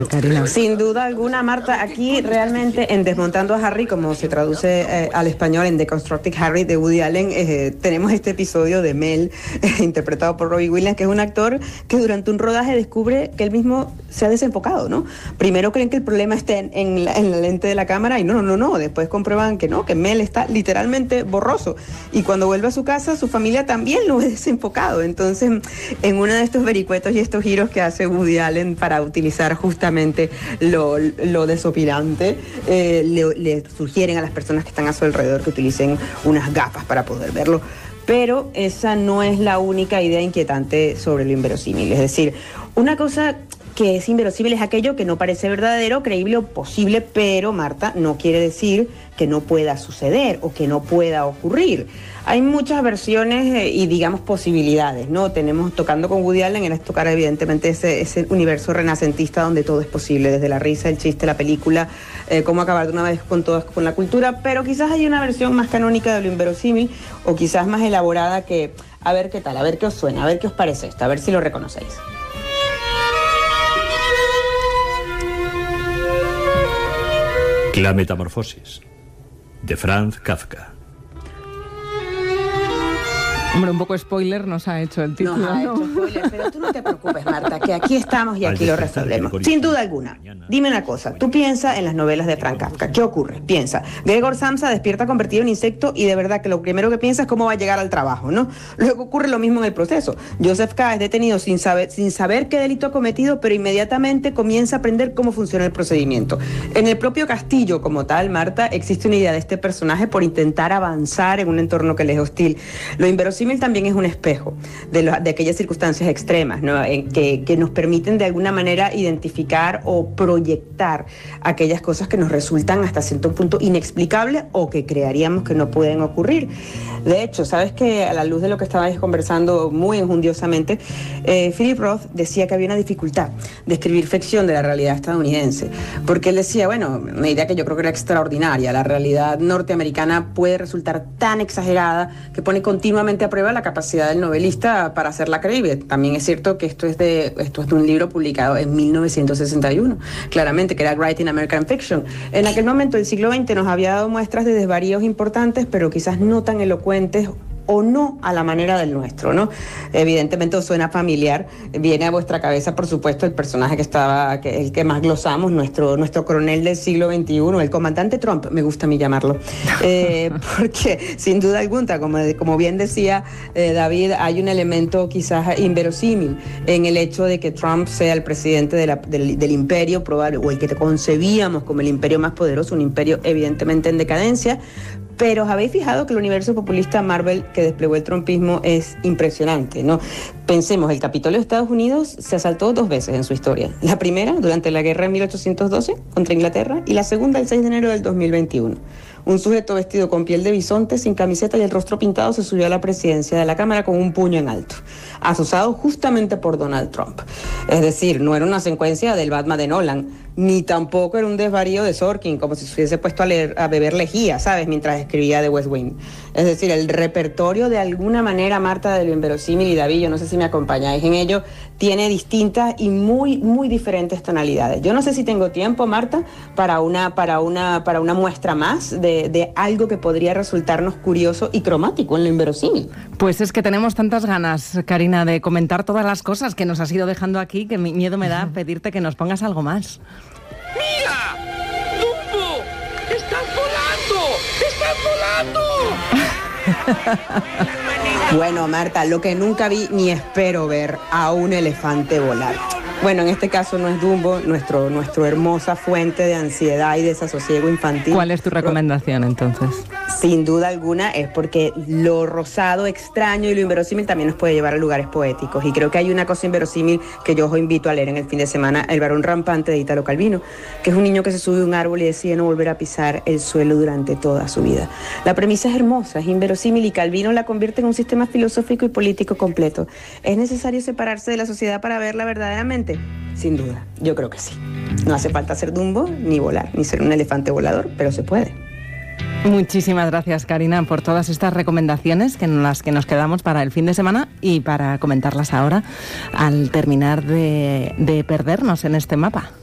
Karina. Sin duda alguna, Marta, aquí realmente en Desmontando a Harry, como se traduce al español en Deconstructing Harry de Woody Allen, tenemos este episodio de Mel, interpretado por Robbie Williams, que es un actor que durante un rodaje descubre que él mismo se ha desenfocado, ¿no? Primero creen que el problema está en la lente de la cámara y no, después comprueban que no, que Mel está literalmente borroso. Y cuando vuelve a su casa, su familia también lo ve desenfocado. Entonces, en uno de estos vericuetos y estos giros que hace Woody Allen para utilizar justamente lo desopilante, le sugieren a las personas que están a su alrededor que utilicen unas gafas para poder verlo. Pero esa no es la única idea inquietante sobre lo inverosímil. Es decir, una cosa que es inverosímil es aquello que no parece verdadero, creíble o posible, pero, Marta, no quiere decir que no pueda suceder o que no pueda ocurrir. Hay muchas versiones y, digamos, posibilidades, ¿no? Tenemos, tocando con Woody Allen, era tocar evidentemente ese universo renacentista donde todo es posible, desde la risa, el chiste, la película, cómo acabar de una vez con todo, con la cultura, pero quizás hay una versión más canónica de lo inverosímil o quizás más elaborada que, a ver qué tal, a ver qué os suena, a ver qué os parece esto, a ver si lo reconocéis. La metamorfosis, de Franz Kafka. Hombre, un poco spoiler nos ha hecho el título. Nos ha hecho spoiler, pero tú no te preocupes, Marta, que aquí estamos y aquí lo resolvemos. Sin duda alguna. Dime una cosa, tú piensas en las novelas de Franz Kafka. ¿Qué ocurre? Piensa, Gregor Samsa despierta convertido en insecto y de verdad que lo primero que piensa es cómo va a llegar al trabajo, ¿no? Luego ocurre lo mismo en el proceso. Joseph K. es detenido sin saber qué delito ha cometido, pero inmediatamente comienza a aprender cómo funciona el procedimiento. En el propio castillo como tal, Marta, existe una idea de este personaje por intentar avanzar en un entorno que le es hostil. Lo inverosímil también es un espejo de aquellas circunstancias extremas, ¿no? que nos permiten de alguna manera identificar o proyectar aquellas cosas que nos resultan hasta cierto punto inexplicables o que crearíamos que no pueden ocurrir. De hecho, sabes que a la luz de lo que estabais conversando muy enjundiosamente, Philip Roth decía que había una dificultad de escribir ficción de la realidad estadounidense, porque él decía, bueno, una idea que yo creo que era extraordinaria, la realidad norteamericana puede resultar tan exagerada que pone continuamente a prueba la capacidad del novelista para hacerla creíble. También es cierto que esto es de un libro publicado en 1961, claramente, que era Writing American Fiction. En aquel momento el siglo XX nos había dado muestras de desvaríos importantes, pero quizás no tan elocuentes o no a la manera del nuestro, ¿no? Evidentemente os suena familiar, viene a vuestra cabeza, por supuesto, el personaje el que más glosamos, nuestro coronel del siglo XXI, el comandante Trump, me gusta a mí llamarlo, porque sin duda alguna, como bien decía David, hay un elemento quizás inverosímil en el hecho de que Trump sea el presidente del imperio probable, o el que concebíamos como el imperio más poderoso, un imperio evidentemente en decadencia. Pero os habéis fijado que el universo populista Marvel que desplegó el trumpismo es impresionante, ¿no? Pensemos, el Capitolio de Estados Unidos se asaltó 2 veces en su historia. La primera, durante la guerra de 1812 contra Inglaterra, y la segunda, el 6 de enero del 2021. Un sujeto vestido con piel de bisonte, sin camiseta y el rostro pintado, se subió a la presidencia de la Cámara con un puño en alto, asusado justamente por Donald Trump. Es decir, no era una secuencia del Batman de Nolan, ni tampoco era un desvarío de Sorkin, como si se hubiese puesto a beber lejía, ¿sabes?, mientras escribía The West Wing. Es decir, el repertorio de alguna manera, Marta, de lo inverosímil, y David, yo no sé si me acompañáis en ello, tiene distintas y muy, muy diferentes tonalidades. Yo no sé si tengo tiempo, Marta, para una muestra más de algo que podría resultarnos curioso y cromático en lo inverosímil. Pues es que tenemos tantas ganas, Karina, de comentar todas las cosas que nos has ido dejando aquí, que miedo me da pedirte que nos pongas algo más. ¡Mira! ¡Dumbo! ¡Están volando! ¡Están volando! Bueno, Marta, lo que nunca vi ni espero ver, a un elefante volar. Bueno, en este caso no es Dumbo, nuestra hermosa fuente de ansiedad y desasosiego infantil. ¿Cuál es tu recomendación, entonces? Sin duda alguna es porque lo rosado, extraño y lo inverosímil también nos puede llevar a lugares poéticos. Y creo que hay una cosa inverosímil que yo os invito a leer en el fin de semana, El varón rampante de Italo Calvino, que es un niño que se sube a un árbol y decide no volver a pisar el suelo durante toda su vida. La premisa es hermosa, es inverosímil y Calvino la convierte en un sistema filosófico y político completo. ¿Es necesario separarse de la sociedad para verla verdaderamente? Sin duda, yo creo que sí. No hace falta ser Dumbo, ni volar, ni ser un elefante volador, pero se puede. Muchísimas gracias, Karina, por todas estas recomendaciones en las que nos quedamos para el fin de semana y para comentarlas ahora al terminar de perdernos en este mapa.